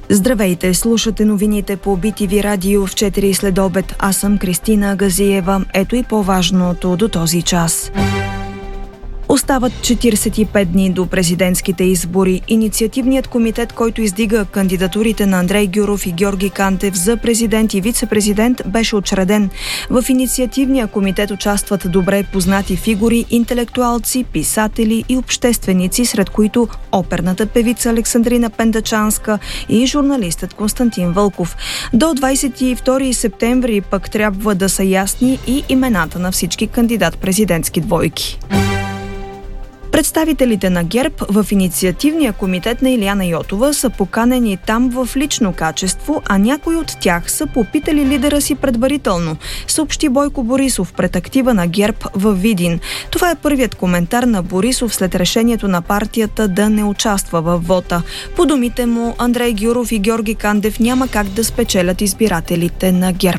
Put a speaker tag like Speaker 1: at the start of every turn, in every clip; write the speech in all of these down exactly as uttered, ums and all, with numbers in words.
Speaker 1: Здравейте, слушате новините по Би Ти Ви радио в четири след обед. Аз съм Кристина Газиева. Ето и по-важното до този час. Остават четиридесет и пет дни до президентските избори. Инициативният комитет, който издига кандидатурите на Андрей Гюров и Георги Кантев за президент и вице-президент, беше учреден. В инициативния комитет участват добре познати фигури, интелектуалци, писатели и общественици, сред които оперната певица Александрина Пендачанска и журналистът Константин Вълков. До двадесет и втори септември пък трябва да са ясни и имената на всички кандидат-президентски двойки. Представителите на ГЕРБ в инициативния комитет на Илияна Йотова са поканени там в лично качество, а някои от тях са попитали лидера си предварително, съобщи Бойко Борисов пред актива на ГЕРБ във Видин. Това е първият коментар на Борисов след решението на партията да не участва във вота. По думите му, Андрей Гюров и Георги Кандев няма как да спечелят избирателите на ГЕРБ.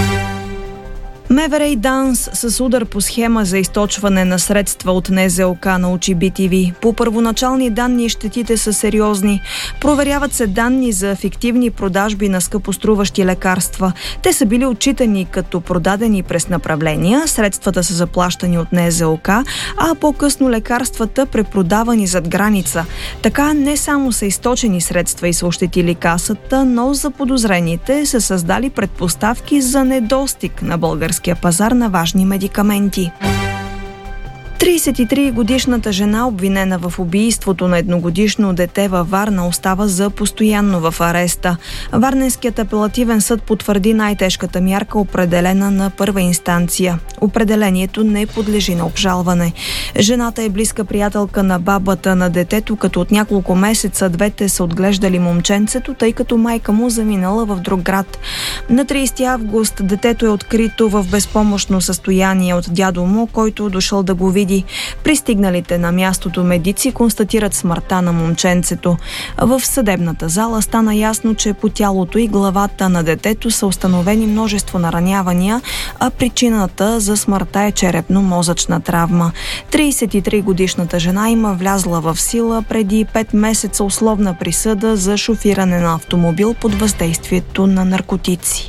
Speaker 1: МВР и ДАНС с удар по схема за източване на средства от Н З О К научи Би Ти Ви. По първоначални данни щетите са сериозни. Проверяват се данни за фиктивни продажби на скъпоструващи лекарства. Те са били отчитани като продадени през направления, средствата са заплащани от Н З О К, а по-късно лекарствата препродавани зад граница. Така не само са източени средства и са ощетили касата, но за подозрените са създали предпоставки за недостиг на български пазар на важни медикаменти. тридесет и три годишната жена, обвинена в убийството на едногодишно дете във Варна, остава за постоянно в ареста. Варненският апелативен съд потвърди най-тежката мярка, определена на първа инстанция. Определението не подлежи на обжалване. Жената е близка приятелка на бабата на детето, като от няколко месеца двете са отглеждали момченцето, тъй като майка му заминала в друг град. На тридесети август детето е открито в безпомощно състояние от дядо му, който дошъл да го види. Пристигналите на мястото медици констатират смъртта на момченцето. В съдебната зала стана ясно, че по тялото и главата на детето са установени множество наранявания, а причината за смъртта е черепно-мозъчна травма. тридесет и три годишната жена има влязла в сила преди пет месеца условна присъда за шофиране на автомобил под въздействието на наркотици.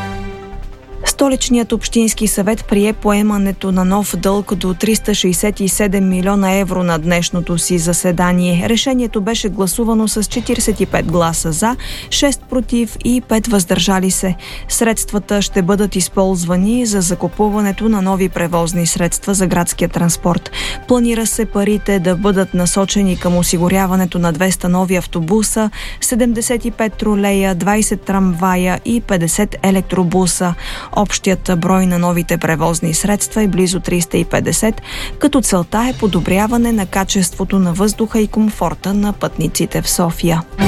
Speaker 1: Столичният общински съвет прие поемането на нов дълг до триста шейсет и седем милиона евро на днешното си заседание. Решението беше гласувано с четиридесет и пет гласа за, шест против и пет въздържали се. Средствата ще бъдат използвани за закупуването на нови превозни средства за градския транспорт. Планира се парите да бъдат насочени към осигуряването на двеста нови автобуса, седемдесет и пет тролея, двадесет трамвая и петдесет електробуса. Общият брой на новите превозни средства е близо триста и петдесет, като целта е подобряване на качеството на въздуха и комфорта на пътниците в София.